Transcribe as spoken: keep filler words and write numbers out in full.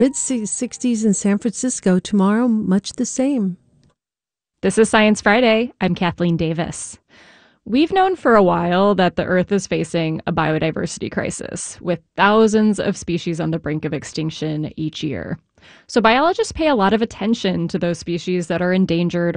Mid sixties in San Francisco. Tomorrow, much the same. This is Science Friday. I'm Kathleen Davis. We've known for a while that the Earth is facing a biodiversity crisis, with thousands of species on the brink of extinction each year. So biologists pay a lot of attention to those species that are endangered